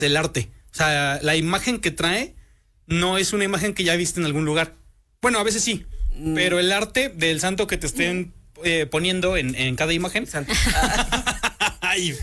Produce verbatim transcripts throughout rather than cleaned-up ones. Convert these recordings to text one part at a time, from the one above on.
del arte. O sea, la imagen que trae no es una imagen que ya viste en algún lugar. Bueno, a veces sí, mm. pero el arte del santo que te estén eh, poniendo en, en cada imagen. Santo. Ay,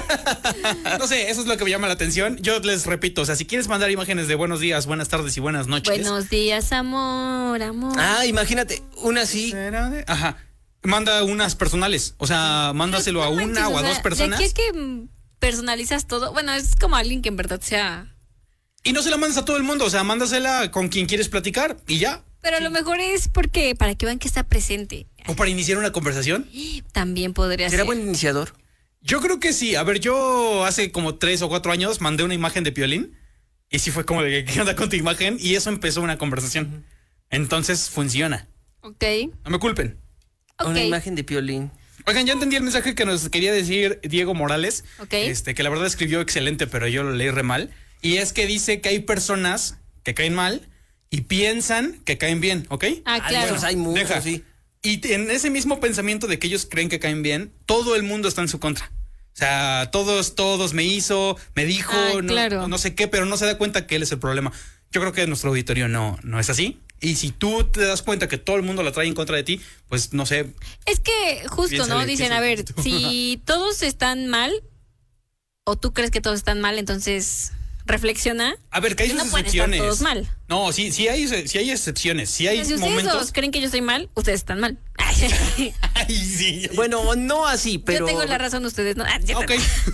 no sé, eso es lo que me llama la atención. Yo les repito, o sea, si quieres mandar imágenes de buenos días, buenas tardes y buenas noches. Buenos días, amor, amor. Ah, imagínate, una así. Ajá. Manda unas personales, o sea, mándaselo no, a una manches, o a o sea, dos personas. De aquí es que personalizas todo. Bueno, es como alguien que en verdad sea. Y no se la mandas a todo el mundo, o sea, mándasela con quien quieres platicar y ya. Pero a lo mejor es porque para que vean que está presente. O para iniciar una conversación. También podría ser. ¿Será buen iniciador? Yo creo que sí. A ver, yo hace como tres o cuatro años mandé una imagen de Piolín y sí fue como de ¿qué onda con tu imagen? Y eso empezó una conversación. Entonces funciona. Ok. No me culpen. Okay. Una imagen de Piolín. Oigan, ya entendí el mensaje que nos quería decir Diego Morales. Ok. Este, que la verdad escribió excelente, pero yo lo leí re mal. Y es que dice que hay personas que caen mal y piensan que caen bien, ¿ok? Ah, claro. Bueno, hay muchos, Deja. Sí. Y en ese mismo pensamiento de que ellos creen que caen bien, todo el mundo está en su contra. O sea, todos, todos me hizo, me dijo, ah, no, claro. no sé qué, pero no se da cuenta que él es el problema. Yo creo que nuestro auditorio no, no es así. Y si tú te das cuenta que todo el mundo la trae en contra de ti, pues no sé. Es que justo, piénsale, ¿no? Dicen, a ver, si todos están mal, o tú crees que todos están mal, entonces reflexiona. A ver, que hay sus no excepciones. Todos mal. No, sí, sí hay, sí hay excepciones. Sí hay si momentos. ustedes dos creen que yo estoy mal, ustedes están mal. Ay, sí. Bueno, no así, pero. Yo tengo la razón, ustedes no. Ok.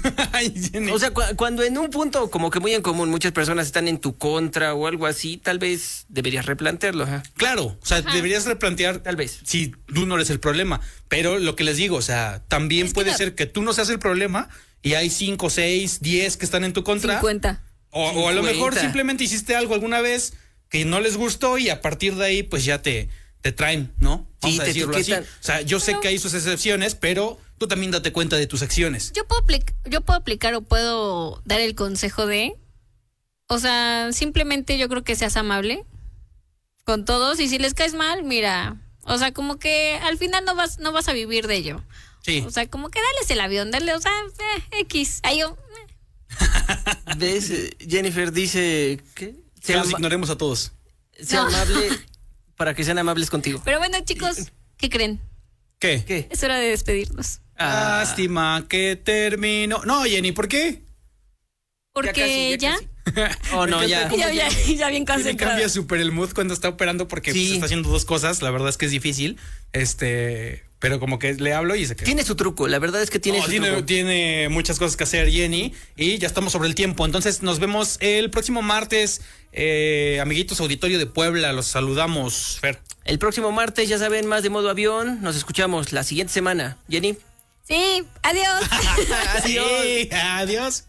O sea, cu cuando en un punto como que muy en común muchas personas están en tu contra o algo así, tal vez deberías replantearlo. ¿eh? Claro, o sea, Ajá. deberías replantear. Tal vez. Si tú no eres el problema. Pero lo que les digo, o sea, también es puede que ser que tú no seas el problema y hay cinco, seis, diez que están en tu contra. cincuenta. O, o a lo mejor simplemente hiciste algo alguna vez que no les gustó y a partir de ahí pues ya te, te traen, ¿no? Vamos sí, a decirlo te así. O sea, yo sé pero, que hay sus excepciones, pero tú también date cuenta de tus acciones. Yo puedo, yo puedo aplicar o puedo dar el consejo de, o sea, simplemente yo creo que seas amable con todos y si les caes mal, mira, o sea, como que al final no vas, no vas a vivir de ello. Sí. O sea, como que dales el avión, dale, o sea, eh, X, ahí yo... ¿Ves? Jennifer dice que sea los ignoremos a todos. Sea no. amable para que sean amables contigo. Pero bueno, chicos, ¿qué creen? ¿Qué? ¿Qué? Es hora de despedirnos. Ah. Lástima que terminó. No, Jenny, ¿por qué? Porque ya. ya, ya. Oh, no, ya. Ya, ya, ya bien concentrado. Jenny cambia súper el mood cuando está operando porque sí. pues, está haciendo dos cosas. La verdad es que es difícil. Este. Pero como que le hablo y se queda. Tiene su truco, la verdad es que tiene no, su tiene, truco. Tiene muchas cosas que hacer, Jenny, y ya estamos sobre el tiempo. Entonces nos vemos el próximo martes, eh, amiguitos auditorio de Puebla, los saludamos, Fer. El próximo martes, ya saben, más de modo avión, nos escuchamos la siguiente semana. Jenny. Sí, adiós. Adiós. Sí, adiós.